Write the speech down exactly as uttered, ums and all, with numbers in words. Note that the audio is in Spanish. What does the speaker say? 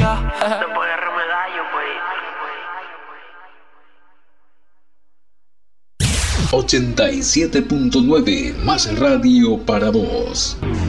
Ya, después de remedallo, pues. ochenta y siete punto nueve más radio para vos.